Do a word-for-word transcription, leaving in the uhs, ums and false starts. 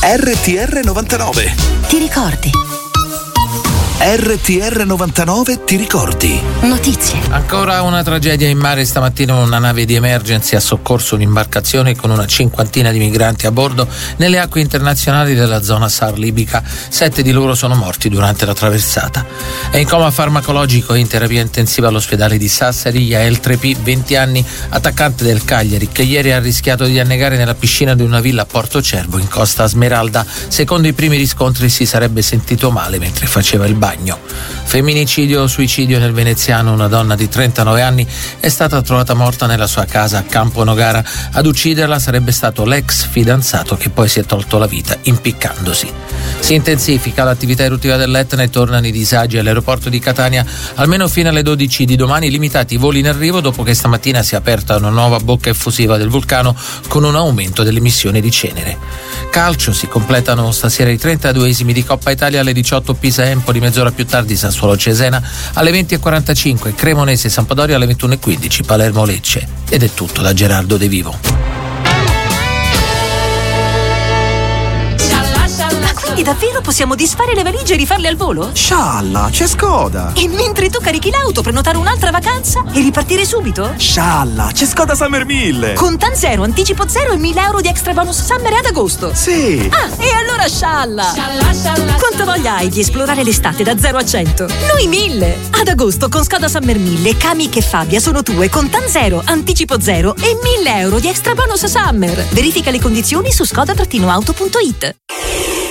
R T R novantanove. Ti ricordi? R T R novantanove ti ricordi? Notizie. Ancora una tragedia in mare. Stamattina una nave di emergency ha soccorso un'imbarcazione con una cinquantina di migranti a bordo nelle acque internazionali della zona S A R libica. Sette di loro sono morti durante la traversata. È in coma farmacologico e in terapia intensiva all'ospedale di Sassari Yael Trepi, venti anni, attaccante del Cagliari, che ieri ha rischiato di annegare nella piscina di una villa a Porto Cervo in Costa Smeralda. Secondo i primi riscontri si sarebbe sentito male mentre faceva il bagno. Femminicidio o suicidio nel veneziano. Una donna di trentanove anni è stata trovata morta nella sua casa a Campo Nogara. Ad ucciderla sarebbe stato l'ex fidanzato, che poi si è tolto la vita impiccandosi. Si intensifica l'attività eruttiva dell'Etna e tornano i disagi all'aeroporto di Catania almeno fino alle dodici di domani, limitati i voli in arrivo dopo che stamattina si è aperta una nuova bocca effusiva del vulcano con un aumento delle emissioni di cenere. Calcio, si completano stasera i trentaduesimi di Coppa Italia. Alle diciotto Pisa-Empoli, mezz'ora più tardi Sassuolo-Cesena, alle venti e quarantacinque Cremonese-Sampdoria, alle ventuno e quindici Palermo-Lecce. Ed è tutto da Gerardo De Vivo. Quindi davvero possiamo disfare le valigie e rifarle al volo? Scialla, c'è Skoda! E mentre tu carichi l'auto, prenotare un'altra vacanza e ripartire subito? Scialla, c'è Skoda Summer mille! Contan zero, anticipo zero e mille euro di extra bonus summer ad agosto! Sì! Ah, e allora scialla! Scialla, scialla! Quanta voglia hai di esplorare l'estate da zero a cento? Noi mille! Ad agosto con Skoda Summer mille, Kamiq e Fabia sono tue, Contan zero, anticipo zero e mille euro di extra bonus summer! Verifica le condizioni su skoda auto punto it.